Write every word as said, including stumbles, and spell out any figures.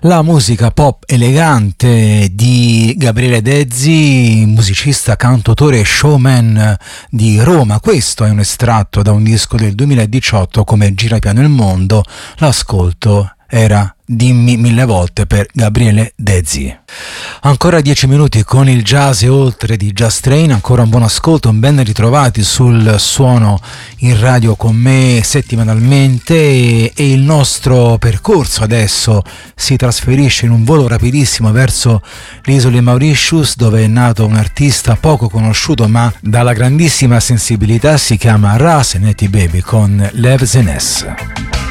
La musica pop elegante di Gabriele Dezzi, musicista, cantautore e showman di Roma. Questo è un estratto da un disco del duemiladiciotto come Gira piano il mondo. L'ascolto era Dimmi mille volte per Gabriele Dezzi. Ancora dieci minuti con il jazz e oltre di Jazz Train. Ancora un buon ascolto, un ben ritrovati sul Suono in Radio con me settimanalmente, e, e il nostro percorso adesso si trasferisce in un volo rapidissimo verso le isole Mauritius, dove è nato un artista poco conosciuto ma dalla grandissima sensibilità. Si chiama Ra Seneti Baby con Lev Zenes.